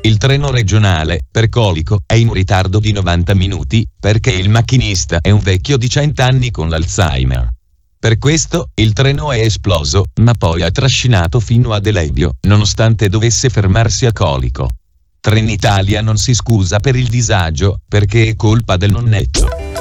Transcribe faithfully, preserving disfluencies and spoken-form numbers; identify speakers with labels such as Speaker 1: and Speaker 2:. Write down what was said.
Speaker 1: Il treno regionale, per Colico, è in ritardo di novanta minuti, perché il macchinista è un vecchio di cento anni con l'Alzheimer. Per questo, il treno è esploso, ma poi ha trascinato fino ad Elebbio, nonostante dovesse fermarsi a Colico. Trenitalia non si scusa per il disagio, perché è colpa del nonnetto.